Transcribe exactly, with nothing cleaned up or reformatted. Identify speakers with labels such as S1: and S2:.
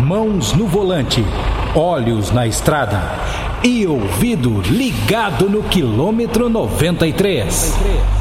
S1: mãos no volante, olhos na estrada e ouvido ligado no quilômetro noventa e três.